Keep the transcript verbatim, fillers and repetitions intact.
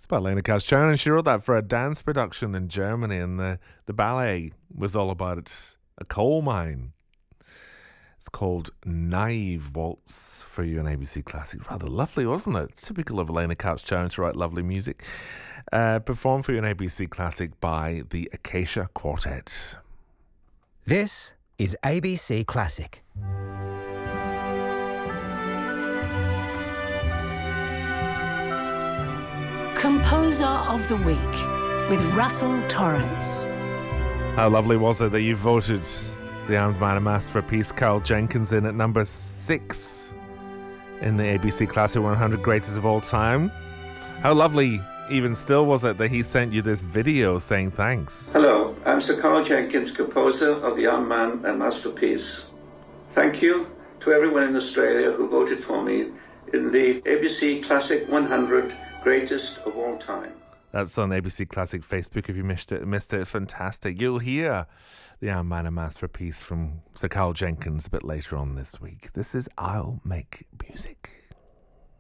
It's by Lena Kashchan, and she wrote that for a dance production in Germany, and the, the ballet was all about it, a coal mine. It's called Naive Waltz for you on A B C Classic. Rather lovely, wasn't it? Typical of Lena Kashchan to write lovely music. Uh, performed for you on A B C Classic by the Acacia Quartet. This is A B C Classic. Composer of the Week with Russell Torrance. How lovely was it that you voted the Armed Man of Mass for Peace, Carl Jenkins, in at number six in the A B C Classic one hundred Greatest of All Time? How lovely, even still, was it that he sent you this video saying thanks? Hello, I'm Sir Carl Jenkins, composer of the Armed Man and Mass for Peace. Thank you to everyone in Australia who voted for me in the A B C Classic one hundred Greatest of All Time. That's on A B C Classic Facebook if you missed it. Missed it. Fantastic. You'll hear the Armed Man and Mass for Peace from Sir Carl Jenkins a bit later on this week. This is I'll Make Music.